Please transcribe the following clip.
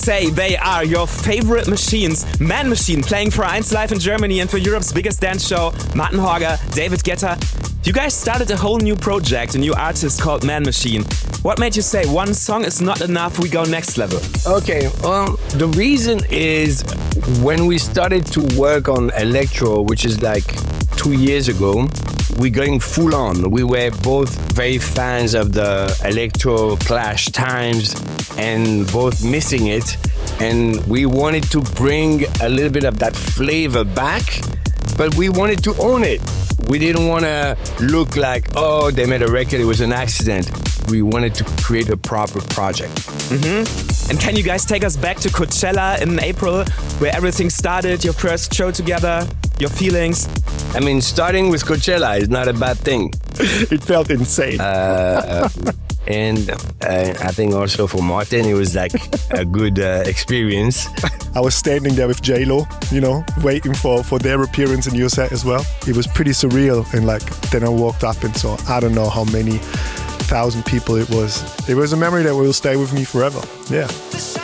say they are your favorite machines. Man Machine, playing for 1 Live in Germany and for Europe's biggest dance show. Martin Horger, David Guetta. You guys started a whole new project, a new artist called Man Machine. What made you say one song is not enough, we go next level? Okay, well, the reason is when we started to work on electro, which is like 2 years ago, we're going full on. We were both very fans of the electro clash times and both missing it. And we wanted to bring a little bit of that flavor back, but we wanted to own it. We didn't want to look like, oh, they made a record, it was an accident. We wanted to create a proper project. Mm-hmm. And can you guys take us back to Coachella in April, where everything started, your first show together, your feelings? I mean, starting with Coachella is not a bad thing. It felt insane. And I think also for Martin, it was like a good experience. I was standing there with J-Lo, you know, waiting for their appearance in your set as well. It was pretty surreal. And like, then I walked up and saw, I don't know how many thousand people it was. It was a memory that will stay with me forever. Yeah.